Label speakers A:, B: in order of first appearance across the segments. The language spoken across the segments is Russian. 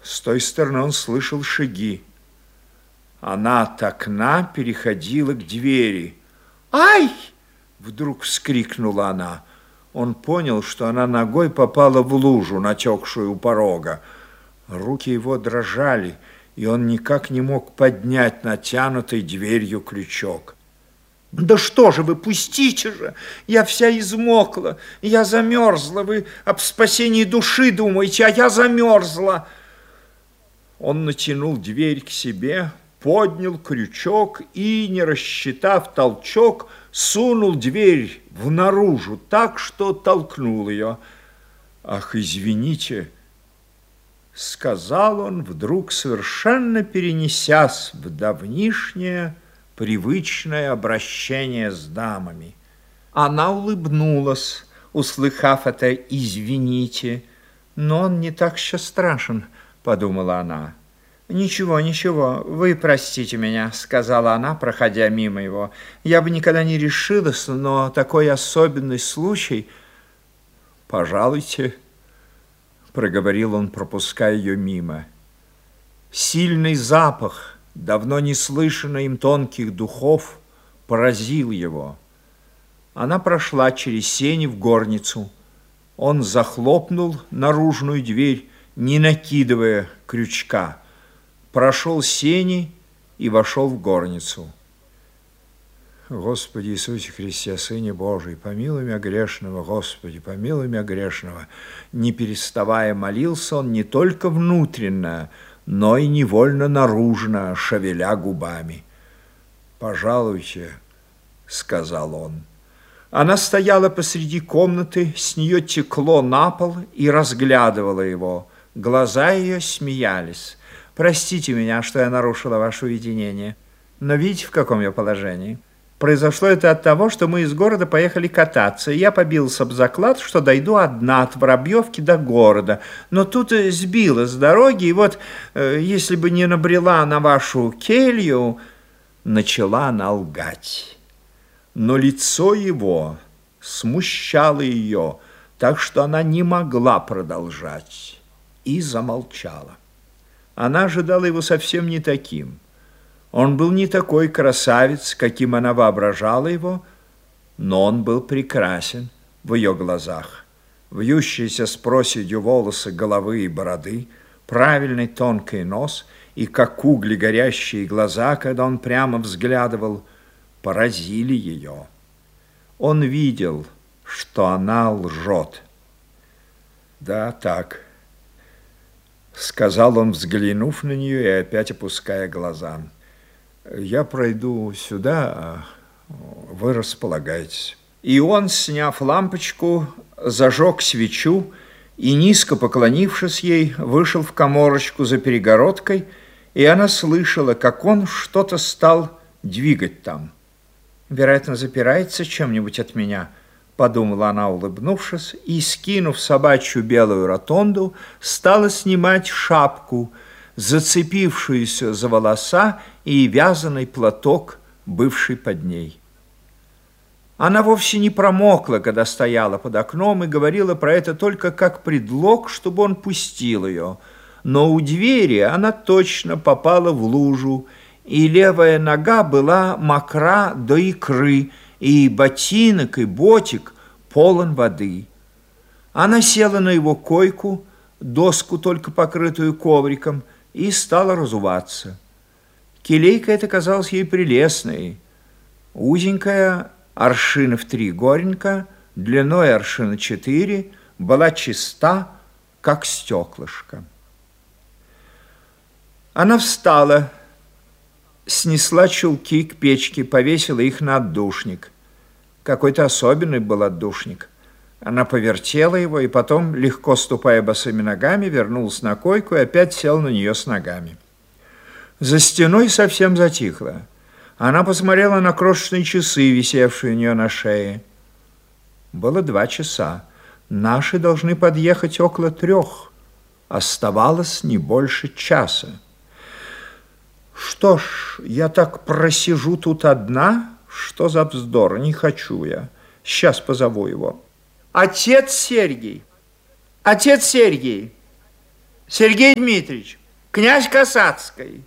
A: С той стороны он слышал шаги. Она от окна переходила к двери. «Ай!» – вдруг вскрикнула она. Он понял, что она ногой попала в лужу, натекшую у порога. Руки его дрожали, и он никак не мог поднять натянутой дверью крючок. «Да что же вы, пустите же! Я вся измокла, я замерзла. Вы об спасении души думаете, а я замерзла!» Он натянул дверь к себе, поднял крючок и, не рассчитав толчок, сунул дверь внаружу так, что толкнул ее. «Ах, извините!» — сказал он, вдруг совершенно перенесясь в давнишнее привычное обращение с дамами. Она улыбнулась, услыхав это «извините», но он не так еще страшен, подумала она. «Ничего, ничего, вы простите меня», — сказала она, проходя мимо его. «Я бы никогда не решилась, но такой особенный случай...» «Пожалуйте», — проговорил он, пропуская ее мимо. Сильный запах давно не слышанный им тонких духов поразил его. Она прошла через сени в горницу. Он захлопнул наружную дверь, не накидывая крючка, прошел сени и вошел в горницу. «Господи Иисусе Христе, Сыне Божий, помилуй меня грешного, Господи, помилуй меня грешного!» Не переставая молился он не только внутренно, но и невольно наружно, шевеля губами. «Пожалуйте», — сказал он. Она стояла посреди комнаты, с нее текло на пол и разглядывала его. Глаза ее смеялись. «Простите меня, что я нарушила ваше уединение, но видите, в каком я положении? Произошло это от того, что мы из города поехали кататься, и я побился об заклад, что дойду одна от Воробьевки до города, но тут сбилась с дороги, и вот, если бы не набрела на вашу келью...» Начала она лгать. Но лицо его смущало ее, так что она не могла продолжать, и замолчала. Она ожидала его совсем не таким. Он был не такой красавец, каким она воображала его, но он был прекрасен в ее глазах. Вьющиеся с проседью волосы головы и бороды, правильный тонкий нос и, как угли, горящие глаза, когда он прямо взглядывал, поразили ее. Он видел, что она лжет. «Да, так», — сказал он, взглянув на нее и опять опуская глаза. «Я пройду сюда, а вы располагаетесь». И он, сняв лампочку, зажег свечу и, низко поклонившись ей, вышел в каморочку за перегородкой, и она слышала, как он что-то стал двигать там. «Вероятно, запирается чем-нибудь от меня», — подумала она, улыбнувшись, и, скинув собачью белую ротонду, стала снимать шапку, зацепившуюся за волоса и вязаный платок, бывший под ней. Она вовсе не промокла, когда стояла под окном, и говорила про это только как предлог, чтобы он пустил ее. Но у двери она точно попала в лужу, и левая нога была мокра до икры, и ботинок, и ботик полон воды. Она села на его койку, доску только покрытую ковриком, и стала разуваться. Келейка эта казалась ей прелестной. Узенькая, аршина в 3 горенка, длиной аршина 4, была чиста, как стеклышко. Она встала, снесла чулки к печке, повесила их на отдушник. Какой-то особенный был отдушник. Она повертела его и потом, легко ступая босыми ногами, вернулась на койку и опять села на нее с ногами. За стеной совсем затихло. Она посмотрела на крошечные часы, висевшие у нее на шее. Было 2 часа. Наши должны подъехать около 3. Оставалось не больше часа. «Что ж, я так просижу тут одна? Что за вздор? Не хочу я. Сейчас позову его». «Отец Сергий! Отец Сергий!» Сергей Дмитриевич, князь Касацкий.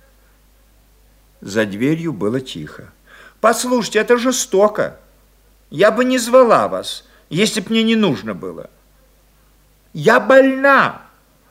A: За дверью было тихо. Послушайте, это жестоко. Я бы не звала вас, если б мне не нужно было. Я больна.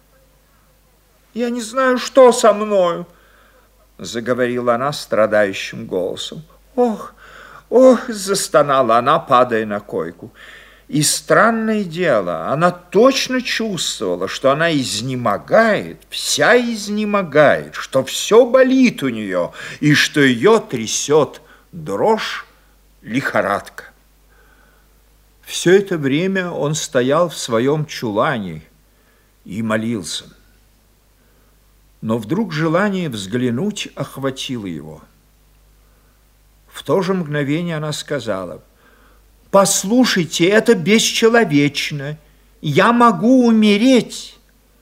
A: Я не знаю, что со мною, заговорила она страдающим голосом. Ох, ох, застонала она, падая на койку. И странное дело, она точно чувствовала, что она изнемогает, вся изнемогает, что все болит у нее, и что ее трясет дрожь, лихорадка. Все это время он стоял в своем чулане и молился. Но вдруг желание взглянуть охватило его. В то же мгновение она сказала: «Послушайте, это бесчеловечно. Я могу умереть».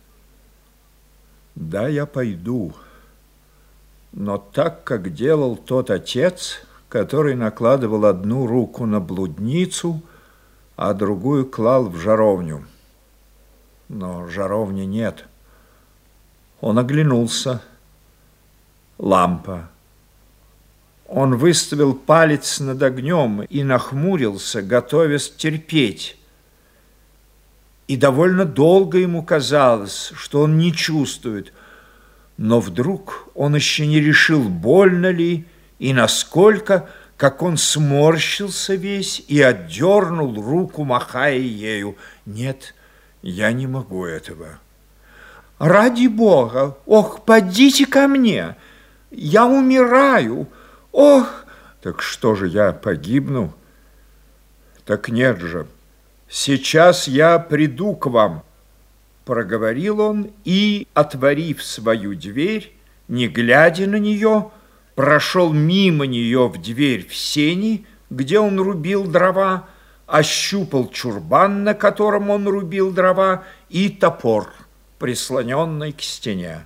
A: «Да, я пойду. Но так, как делал тот отец, который накладывал одну руку на блудницу, а другую клал в жаровню. Но жаровни нет». Он оглянулся. Лампа. Он выставил палец над огнем и нахмурился, готовясь терпеть. И довольно долго ему казалось, что он не чувствует. Но вдруг он еще не решил, больно ли и насколько, как он сморщился весь и отдернул руку, махая ею. «Нет, я не могу этого». «Ради Бога! Ох, подите ко мне! Я умираю! Ох!» «Так что же, я погибну?» «Так нет же! Сейчас я приду к вам!» Проговорил он и, отворив свою дверь, не глядя на нее, прошел мимо нее в дверь в сени, где он рубил дрова, ощупал чурбан, на котором он рубил дрова, и топор, прислоненный к стене.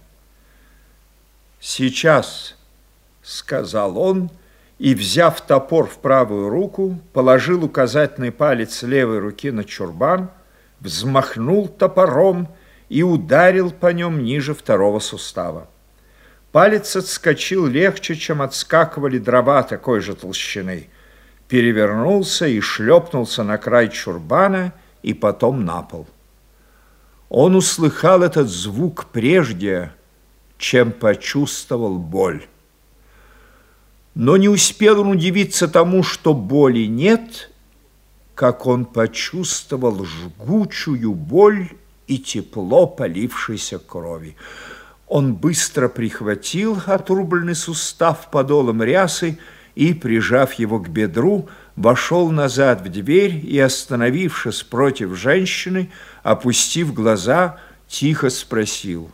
A: «Сейчас», — сказал он, и, взяв топор в правую руку, положил указательный палец левой руки на чурбан, взмахнул топором и ударил по нем ниже второго сустава. Палец отскочил легче, чем отскакивали дрова такой же толщины, перевернулся и шлепнулся на край чурбана и потом на пол. Он услыхал этот звук прежде, чем почувствовал боль. Но не успел он удивиться тому, что боли нет, как он почувствовал жгучую боль и тепло полившейся крови. Он быстро прихватил отрубленный сустав подолом рясы и, прижав его к бедру, вошел назад в дверь и, остановившись против женщины, опустив глаза, тихо спросил: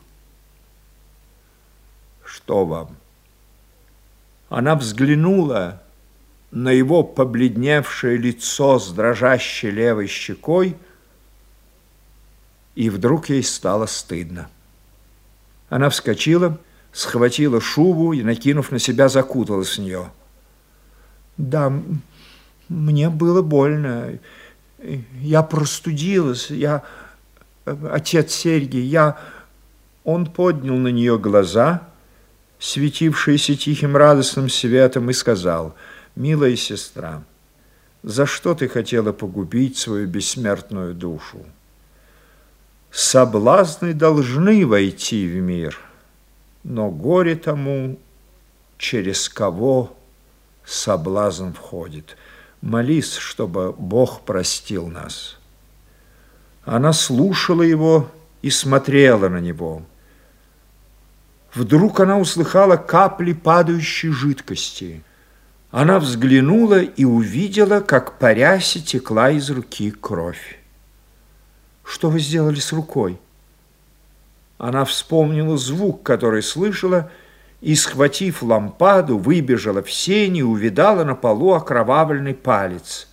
A: «Что вам?» Она взглянула на его побледневшее лицо с дрожащей левой щекой, и вдруг ей стало стыдно. Она вскочила, схватила шубу и, накинув на себя, закуталась в нее. «Да, мне было больно. Я простудилась. Отец Сергий, Он поднял на нее глаза, светившиеся тихим радостным светом, и сказал: «Милая сестра, за что ты хотела погубить свою бессмертную душу? Соблазны должны войти в мир, но горе тому, через кого соблазн входит. Молись, чтобы Бог простил нас». Она слушала его и смотрела на него. Вдруг она услыхала капли падающей жидкости. Она взглянула и увидела, как по рясе текла из руки кровь. «Что вы сделали с рукой?» Она вспомнила звук, который слышала, и, схватив лампаду, выбежала в сени и увидала на полу окровавленный палец.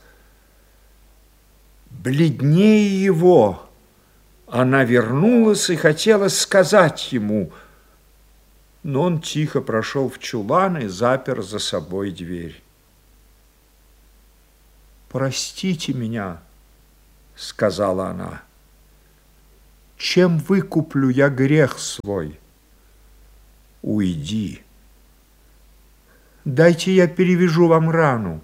A: Бледнее его, она вернулась и хотела сказать ему, но он тихо прошел в чулан и запер за собой дверь. «Простите меня», — сказала она. Чем выкуплю я грех свой? Уйди. Дайте я перевяжу вам рану.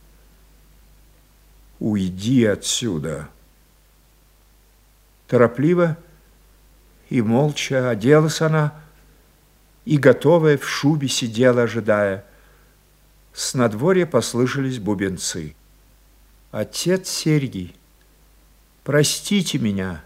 A: Уйди отсюда. Торопливо и молча оделась она, и, готовая, в шубе сидела, ожидая. С надворья послышались бубенцы. Отец Сергий, простите меня.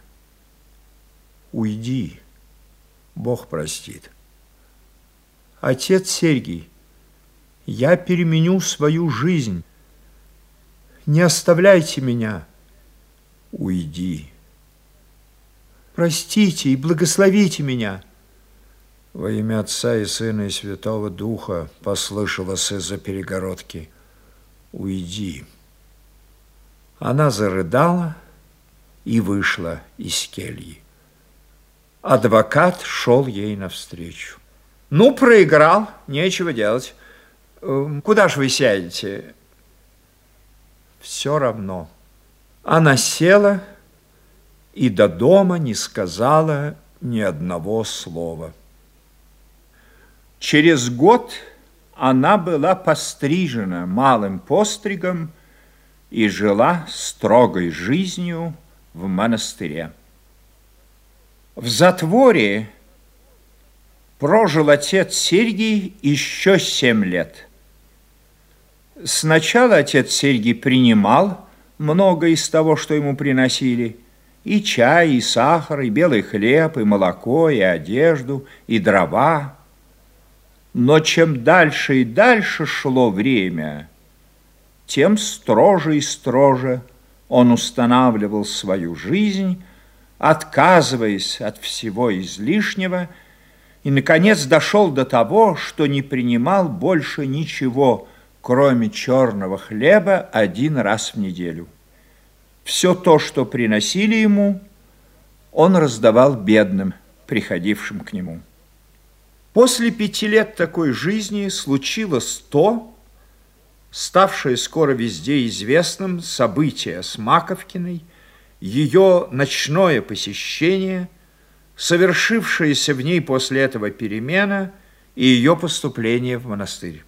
A: Уйди, Бог простит. Отец Сергий, я переменю свою жизнь. Не оставляйте меня. Уйди. Простите и благословите меня. Во имя Отца и Сына и Святого Духа послышалось из-за перегородки. Уйди. Она зарыдала и вышла из кельи. Адвокат шел ей навстречу. Ну, проиграл, нечего делать. Куда ж вы сядете? Все равно. Она села и до дома не сказала ни одного слова. Через год она была пострижена малым постригом и жила строгой жизнью в монастыре. В затворе прожил отец Сергий еще 7 лет. Сначала отец Сергий принимал много из того, что ему приносили, и чай, и сахар, и белый хлеб, и молоко, и одежду, и дрова. Но чем дальше и дальше шло время, тем строже и строже он устанавливал свою жизнь, отказываясь от всего излишнего, и, наконец, дошел до того, что не принимал больше ничего, кроме черного хлеба, 1 раз в неделю. Все то, что приносили ему, он раздавал бедным, приходившим к нему. После 5 лет такой жизни случилось то, ставшее скоро везде известным, событие с Маковкиной, ее ночное посещение, совершившаяся в ней после этого перемена и ее поступление в монастырь.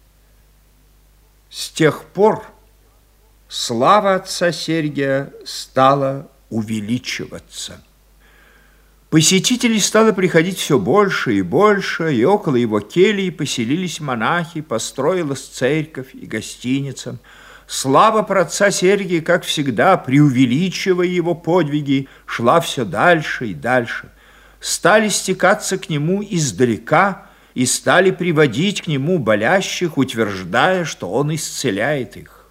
A: С тех пор слава отца Сергия стала увеличиваться. Посетителей стало приходить все больше и больше, и около его кельи поселились монахи, построилась церковь и гостиница. Слава про отца Сергия, как всегда, преувеличивая его подвиги, шла все дальше и дальше. Стали стекаться к нему издалека и стали приводить к нему болящих, утверждая, что он исцеляет их.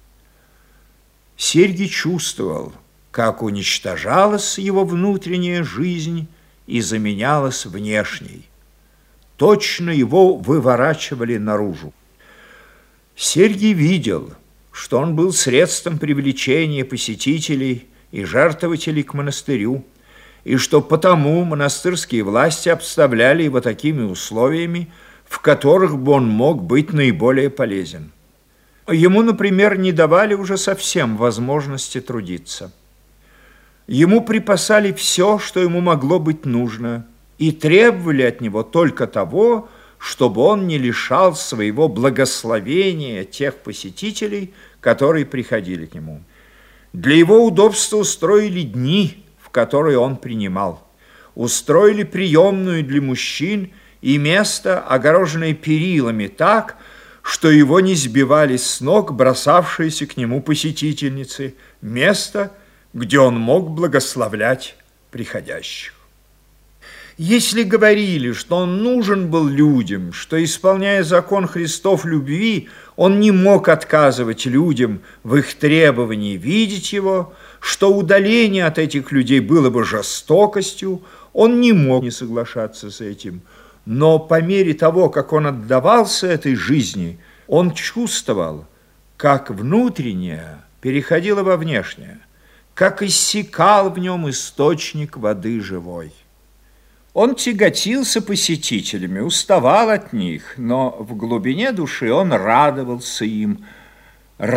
A: Сергий чувствовал, как уничтожалась его внутренняя жизнь и заменялась внешней. Точно его выворачивали наружу. Сергий видел, что он был средством привлечения посетителей и жертвователей к монастырю, и что потому монастырские власти обставляли его такими условиями, в которых бы он мог быть наиболее полезен. Ему, например, не давали уже совсем возможности трудиться. Ему припасали все, что ему могло быть нужно, и требовали от него только того, чтобы он не лишал своего благословения тех посетителей, которые приходили к нему. Для его удобства устроили дни, в которые он принимал. Устроили приемную для мужчин и место, огороженное перилами так, что его не сбивали с ног бросавшиеся к нему посетительницы, место, где он мог благословлять приходящих. Если говорили, что он нужен был людям, что, исполняя закон Христов любви, он не мог отказывать людям в их требовании видеть его, что удаление от этих людей было бы жестокостью, он не мог не соглашаться с этим. Но по мере того, как он отдавался этой жизни, он чувствовал, как внутреннее переходило во внешнее, как иссякал в нем источник воды живой. Он тяготился посетителями, уставал от них, но в глубине души он радовался им,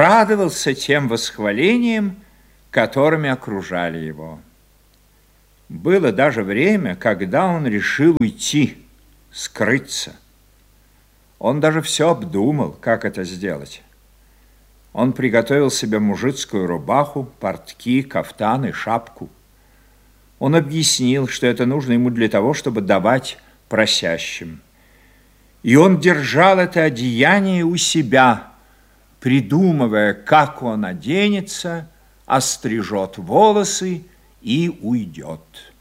A: радовался тем восхвалением, которыми окружали его. Было даже время, когда он решил уйти, скрыться. Он даже все обдумал, как это сделать. Он приготовил себе мужицкую рубаху, портки, кафтан и шапку. Он объяснил, что это нужно ему для того, чтобы давать просящим. И он держал это одеяние у себя, придумывая, как он оденется, острижет волосы и уйдет.